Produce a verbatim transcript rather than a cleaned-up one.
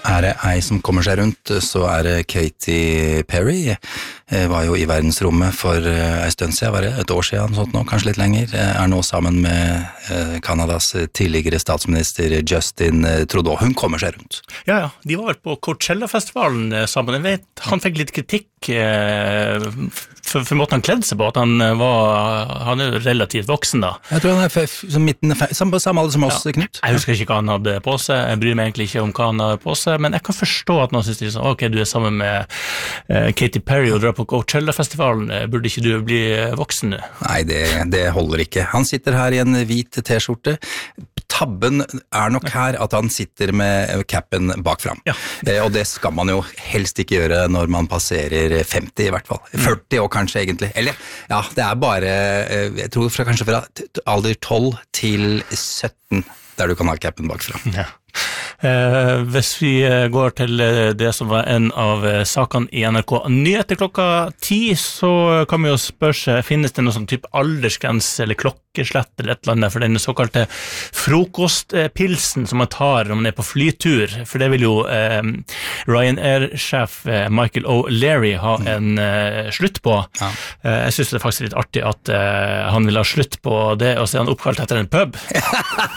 Er det ei som kommer seg rundt, så er det Katy Perry. Var jo i verdensrommet for en stund siden, var det et år siden, sånt nå, kanskje litt lenger. Er nå sammen med Kanadas tidligere statsminister Justin Trudeau. Hun kommer seg rundt. Ja, ja. De var vel på Coachella-festivalen sammen. Jeg vet, han fikk litt kritikk for, for måten han kledde seg på, at han var, han er jo relativt voksen da. Jeg tror han er f- som midten, samme, samme alder som oss, ja. Knut. Jeg husker ikke hva han hadde på seg, jeg bryr meg egentlig ikke om hva han hadde på seg, men jeg kan forstå at noen synes det er sånn, ok, du er sammen med uh, Katy Perry og drar på Coachella-festivalen, burde ikke du bli voksen nu? Nei, det, det holder ikke. Han sitter her i en hvit t-skjorte. Tabben er nok her at han sitter med cappen bakfram. Ja. Eh, og det skal man jo helst ikke gjøre når man passerer femti i hvert fall. førti år kanskje egentlig. Eller, ja, det er bare, eh, jeg tror fra, kanskje fra alder tolv til sytten, der du kan ha cappen bakfram. Ja. Eh, hvis vi går til det som var en av sakene i N R K Nyheter klokka ti, så kan vi jo spørre seg, finnes det noen sånn type aldersgrense eller klokkeslett eller et eller annet for den såkalte frokostpilsen som man tar når man er på flytur, for det vil jo eh, Ryanair-sjef Michael O'Leary ha en eh, slutt på. Ja. Eh, jeg synes det er faktisk litt artig at eh, han vil ha slutt på det, og så er han oppkalt etter en pub.